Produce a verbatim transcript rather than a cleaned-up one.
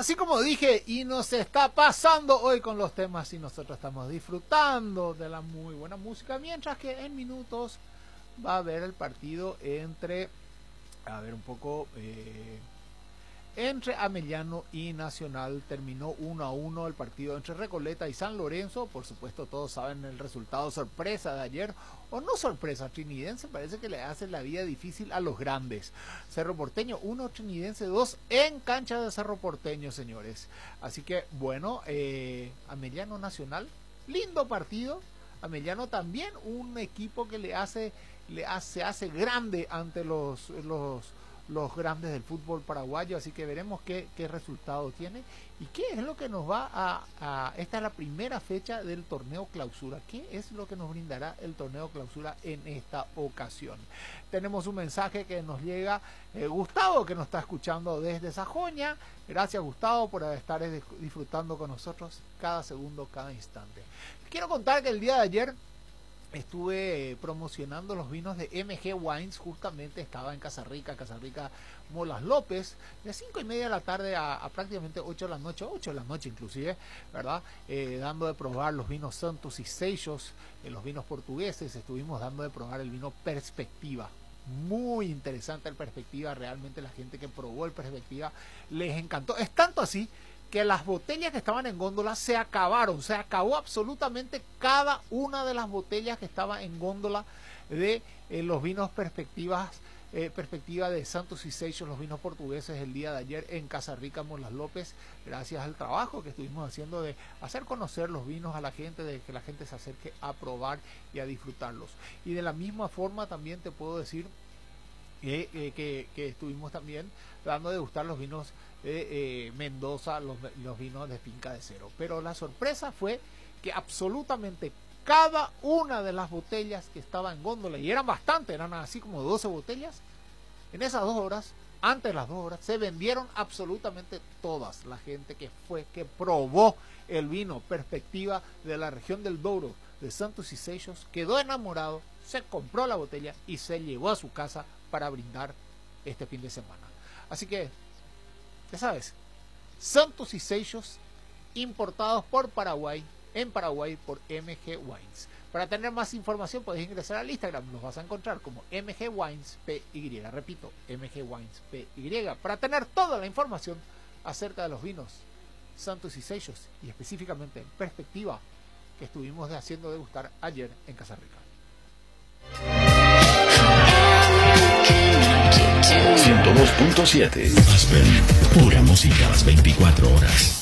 así como dije, y nos está pasando hoy con los temas y nosotros estamos disfrutando de la muy buena música, mientras que en minutos va a haber el partido entre, a ver un poco, eh, entre Ameliano y Nacional. Terminó uno a uno el partido entre Recoleta y San Lorenzo. Por supuesto, todos saben el resultado sorpresa de ayer, o no sorpresa, Trinidense parece que le hace la vida difícil a los grandes. Cerro Porteño uno, Trinidense dos, en cancha de Cerro Porteño, señores. Así que, bueno, eh, Ameliano Nacional, lindo partido. Ameliano también, un equipo que le hace, le hace, se hace grande ante los, los los grandes del fútbol paraguayo, así que veremos qué, qué resultado tiene y qué es lo que nos va a, a... Esta es la primera fecha del torneo clausura. ¿Qué es lo que nos brindará el torneo clausura en esta ocasión? Tenemos un mensaje que nos llega, eh, Gustavo, que nos está escuchando desde Sajoña. Gracias, Gustavo, por estar disfrutando con nosotros cada segundo, cada instante. Quiero contar que el día de ayer estuve promocionando los vinos de M G Wines. Justamente estaba en Casa Rica, Casa Rica Molas López, de cinco y media de la tarde a, a prácticamente ocho de la noche, ocho de la noche inclusive, ¿verdad? Eh, dando de probar los vinos Santos y Seixos, eh, los vinos portugueses. Estuvimos dando de probar el vino Perspectiva. Muy interesante el Perspectiva, realmente la gente que probó el Perspectiva les encantó. Es tanto así que las botellas que estaban en góndola se acabaron, se acabó absolutamente cada una de las botellas que estaba en góndola de eh, los vinos Perspectivas, eh, Perspectiva de Santos y Seixos, los vinos portugueses, el día de ayer en Casa Rica Molas López, gracias al trabajo que estuvimos haciendo de hacer conocer los vinos a la gente, de que la gente se acerque a probar y a disfrutarlos. Y de la misma forma también te puedo decir eh, eh, que, que estuvimos también dando de degustar los vinos de eh, Mendoza, los, los vinos de Finca de Cero. Pero la sorpresa fue que absolutamente cada una de las botellas que estaba en góndola, y eran bastante, eran así como doce botellas, en esas dos horas, antes de las dos horas, se vendieron absolutamente todas. La gente que fue, que probó el vino Perspectiva de la región del Douro, de Santos y Seixos, quedó enamorado, se compró la botella y se llevó a su casa para brindar este fin de semana. Así que, ya sabes, Santos y Seixos importados por Paraguay, en Paraguay por M G Wines. Para tener más información puedes ingresar al Instagram, los vas a encontrar como M G Wines P Y, repito, M G Wines P Y, para tener toda la información acerca de los vinos Santos y Seixos y específicamente en Perspectiva que estuvimos haciendo degustar ayer en Casa Rica. ciento dos punto siete Aspen, pura música a las veinticuatro horas.